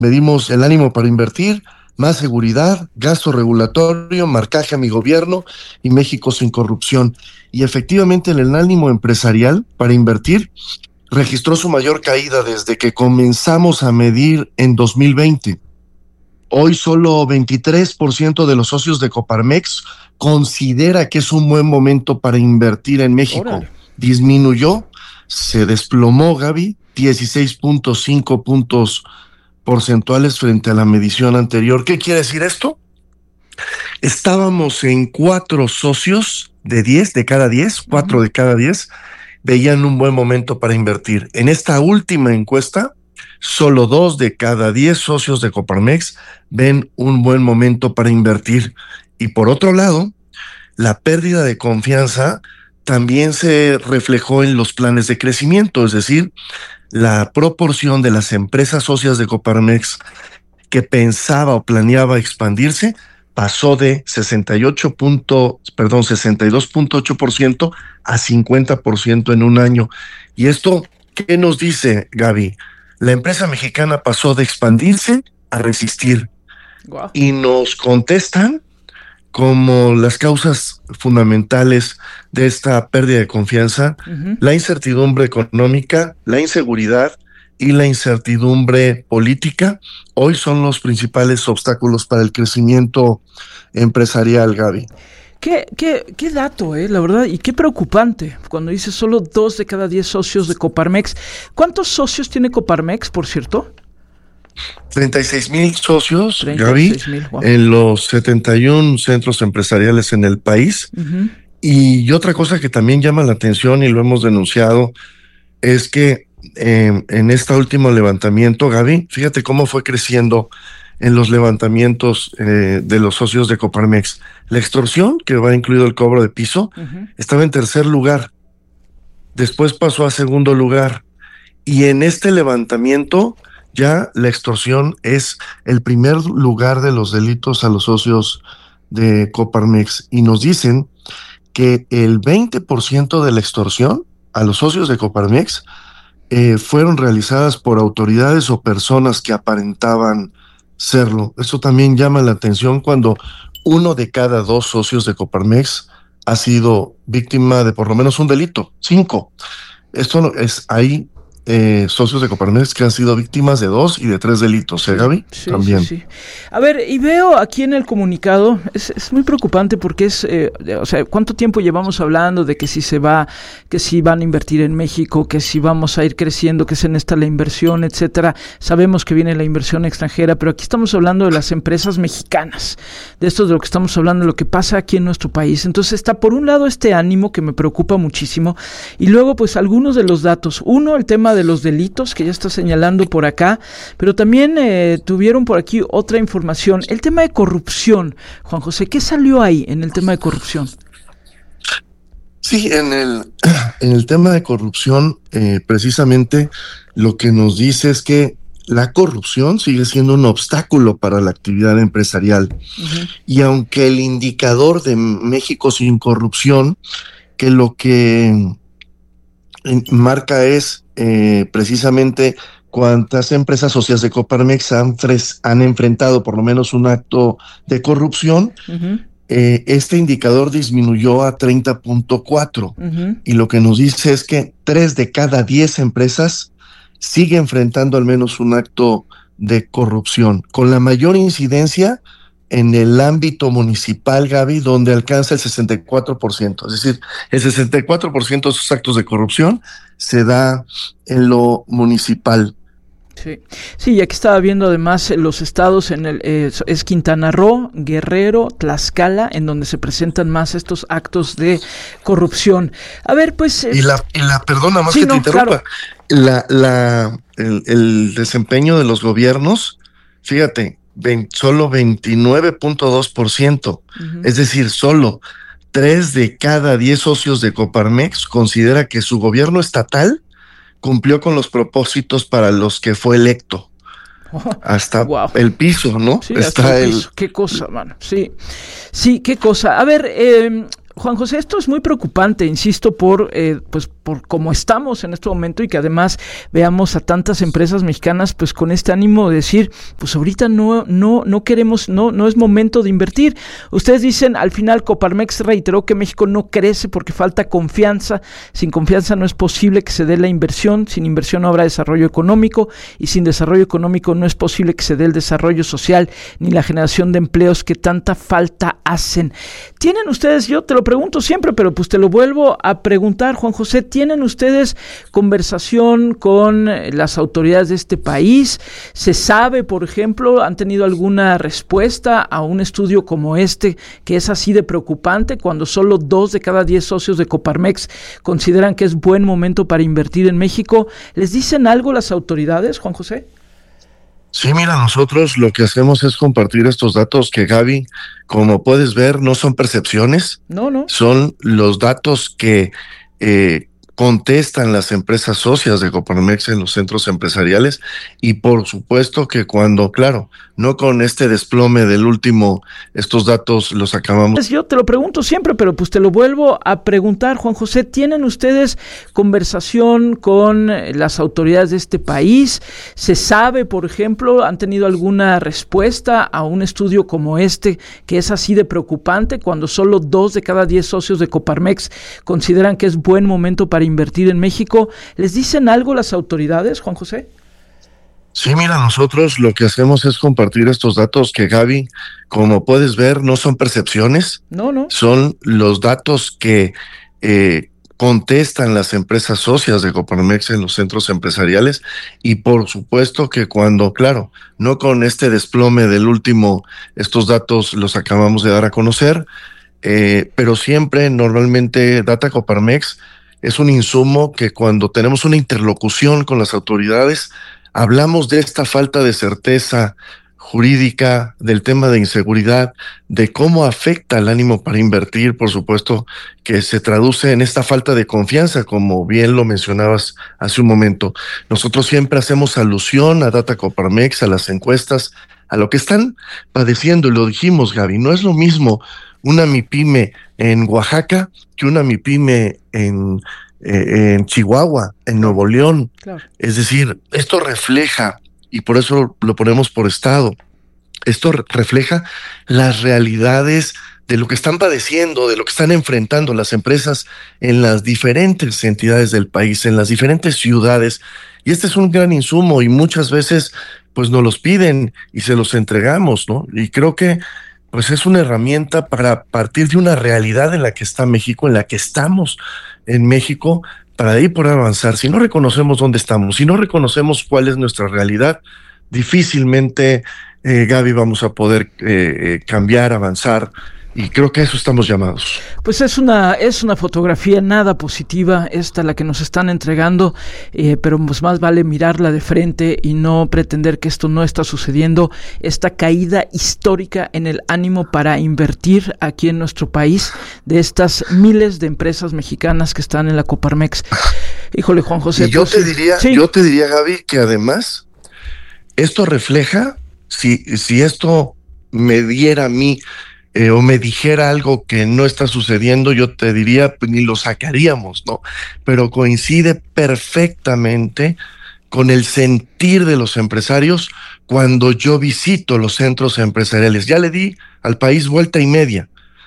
Medimos el ánimo para invertir, más seguridad, gasto regulatorio, marcaje a mi gobierno y México sin corrupción. Y efectivamente el ánimo empresarial para invertir registró su mayor caída desde que comenzamos a medir en 2020. Hoy solo 23% de los socios de Coparmex considera que es un buen momento para invertir en México. Órale. Disminuyó, se desplomó, Gaby, 16.5 puntos porcentuales frente a la medición anterior. ¿Qué quiere decir esto? Estábamos en 4 socios de 10, de cada 10, 4 de cada 10, veían un buen momento para invertir. En esta última encuesta, solo 2 de cada 10 socios de Coparmex ven un buen momento para invertir. Y por otro lado, la pérdida de confianza también se reflejó en los planes de crecimiento, es decir, la proporción de las empresas socias de Coparmex que pensaba o planeaba expandirse pasó de 62.8% a 50% en un año. ¿Y esto qué nos dice, Gaby? La empresa mexicana pasó de expandirse a resistir. Wow. Y nos contestan como las causas fundamentales de esta pérdida de confianza, la incertidumbre económica, la inseguridad y la incertidumbre política. Hoy son los principales obstáculos para el crecimiento empresarial, Gaby. ¿Qué dato, la verdad, y qué preocupante cuando dice solo 2 de cada 10 socios de Coparmex. ¿Cuántos socios tiene Coparmex, por cierto? 36,000 socios, 36,000, Gaby, wow. en los 71 centros empresariales en el país. Y otra cosa que también llama la atención y lo hemos denunciado es que en este último levantamiento, Gaby, fíjate cómo fue creciendo en los levantamientos de los socios de Coparmex. La extorsión, que va incluido el cobro de piso, estaba en tercer lugar, después pasó a segundo lugar, y en este levantamiento ya la extorsión es el primer lugar de los delitos a los socios de Coparmex, y nos dicen que el 20% de la extorsión a los socios de Coparmex fueron realizadas por autoridades o personas que aparentaban serlo. Eso también llama la atención cuando 1 de cada 2 socios de Coparmex ha sido víctima de por lo menos un delito. 5. Esto no, hay socios de Coparmex que han sido víctimas de 2 y de 3 delitos, Gaby? Sí, también. Sí. A ver, y veo aquí en el comunicado, es muy preocupante porque o sea, ¿cuánto tiempo llevamos hablando de que si se va, que si van a invertir en México, que si vamos a ir creciendo, que es en esta la inversión, etcétera? Sabemos que viene la inversión extranjera, pero aquí estamos hablando de las empresas mexicanas, de esto de lo que estamos hablando, de lo que pasa aquí en nuestro país. Entonces está por un lado este ánimo que me preocupa muchísimo, y luego pues algunos de los datos. Uno, el tema de los delitos que ya está señalando por acá, pero también tuvieron por aquí otra información, el tema de corrupción. Juan José, ¿qué salió ahí en el tema de corrupción? Sí, en el tema de corrupción, precisamente lo que nos dice es que la corrupción sigue siendo un obstáculo para la actividad empresarial. Y aunque el indicador de México sin corrupción, que lo que marca es precisamente cuántas empresas socias de Coparmex han enfrentado por lo menos un acto de corrupción, este indicador disminuyó a 30.4 y lo que nos dice es que 3 de cada 10 empresas sigue enfrentando al menos un acto de corrupción, con la mayor incidencia en el ámbito municipal, Gaby, donde alcanza el 64%. Es decir, el 64% de esos actos de corrupción se da en lo municipal. Sí, y aquí estaba viendo además los estados es Quintana Roo, Guerrero, Tlaxcala, en donde se presentan más estos actos de corrupción. A ver, pues... Perdona, más que te interrumpa. Claro. El desempeño de los gobiernos, fíjate, solo 29.2%. Es decir, solo 3 de cada 10 socios de Coparmex considera que su gobierno estatal cumplió con los propósitos para los que fue electo. Hasta el piso, ¿no? Sí, hasta el piso. Qué cosa, mano. Sí, qué cosa. A ver, Juan José, esto es muy preocupante, insisto, por cómo estamos en este momento y que además veamos a tantas empresas mexicanas pues con este ánimo de decir, pues ahorita no queremos, no es momento de invertir. Ustedes dicen, al final Coparmex reiteró que México no crece porque falta confianza. Sin confianza no es posible que se dé la inversión, sin inversión no habrá desarrollo económico y sin desarrollo económico no es posible que se dé el desarrollo social ni la generación de empleos que tanta falta hacen. ¿Tienen ustedes, yo te lo pregunto siempre, pero pues te lo vuelvo a preguntar, Juan José, ¿tienen ustedes conversación con las autoridades de este país? ¿Se sabe, por ejemplo, han tenido alguna respuesta a un estudio como este que es así de preocupante cuando solo 2 de cada 10 socios de Coparmex consideran que es buen momento para invertir en México? ¿Les dicen algo las autoridades, Juan José? Sí, mira, nosotros lo que hacemos es compartir estos datos que, Gaby, como puedes ver, no son percepciones. No. Son los datos que contestan las empresas socias de Coparmex en los centros empresariales y por supuesto que cuando, claro, no con este desplome del último, estos datos los acabamos. Yo te lo pregunto siempre, pero pues te lo vuelvo a preguntar, Juan José, ¿tienen ustedes conversación con las autoridades de este país? ¿Se sabe, por ejemplo, han tenido alguna respuesta a un estudio como este que es así de preocupante cuando solo 2 de cada 10 socios de Coparmex consideran que es buen momento para invertir en México? ¿Les dicen algo las autoridades, Juan José? Sí, mira, nosotros lo que hacemos es compartir estos datos que, Gaby, como puedes ver, no son percepciones. No. Son los datos que contestan las empresas socias de Coparmex en los centros empresariales y por supuesto que cuando, claro, no con este desplome del último, estos datos los acabamos de dar a conocer, pero siempre, normalmente, Data Coparmex es un insumo que cuando tenemos una interlocución con las autoridades, hablamos de esta falta de certeza jurídica, del tema de inseguridad, de cómo afecta el ánimo para invertir, por supuesto, que se traduce en esta falta de confianza, como bien lo mencionabas hace un momento. Nosotros siempre hacemos alusión a Data Coparmex, a las encuestas, a lo que están padeciendo, y lo dijimos, Gaby, no es lo mismo una MIPYME en Oaxaca que una MIPYME en Chihuahua, en Nuevo León. Claro. Es decir, esto refleja, y por eso lo ponemos por estado, esto refleja las realidades de lo que están padeciendo, de lo que están enfrentando las empresas en las diferentes entidades del país, en las diferentes ciudades. Y este es un gran insumo y muchas veces pues nos los piden y se los entregamos, ¿no? Y creo que pues es una herramienta para partir de una realidad en la que está México, en la que estamos en México, para de ahí poder avanzar. Si no reconocemos dónde estamos, si no reconocemos cuál es nuestra realidad, difícilmente, Gaby, vamos a poder cambiar, avanzar. Y creo que a eso estamos llamados. Pues es una fotografía nada positiva esta la que nos están entregando, pero pues más vale mirarla de frente y no pretender que esto no está sucediendo. Esta caída histórica en el ánimo para invertir aquí en nuestro país de estas miles de empresas mexicanas que están en la Coparmex. Híjole, Juan José. Y yo te diría, Gaby, que además esto refleja, si esto me diera a mí o me dijera algo que no está sucediendo, yo te diría, pues, ni lo sacaríamos, ¿no? Pero coincide perfectamente con el sentir de los empresarios cuando yo visito los centros empresariales. Ya le di al país vuelta y media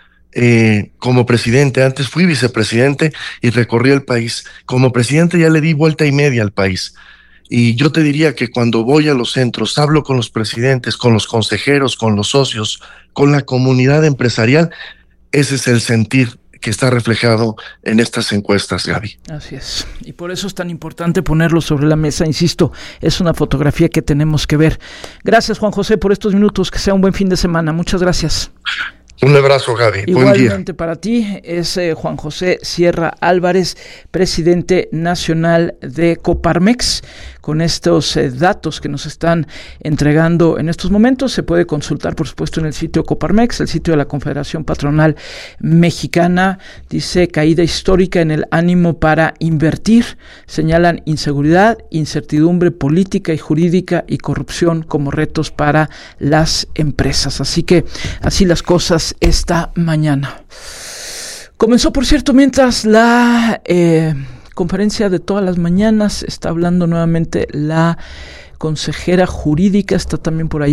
como presidente. Antes fui vicepresidente y recorrí el país. Como presidente ya le di vuelta y media al país. Y yo te diría que cuando voy a los centros, hablo con los presidentes, con los consejeros, con los socios, con la comunidad empresarial, ese es el sentir que está reflejado en estas encuestas, Gaby. Así es. Y por eso es tan importante ponerlo sobre la mesa. Insisto, es una fotografía que tenemos que ver. Gracias, Juan José, por estos minutos. Que sea un buen fin de semana. Muchas gracias. Un abrazo, Gaby. Igualmente buen día. Para ti es Juan José Sierra Álvarez, presidente nacional de Coparmex. Con estos datos que nos están entregando en estos momentos, se puede consultar, por supuesto, en el sitio Coparmex, el sitio de la Confederación Patronal Mexicana. Dice caída histórica en el ánimo para invertir. Señalan inseguridad, incertidumbre política y jurídica y corrupción como retos para las empresas. Así que así las cosas esta mañana. Comenzó, por cierto, mientras la conferencia de todas las mañanas, está hablando nuevamente la consejera jurídica, está también por ahí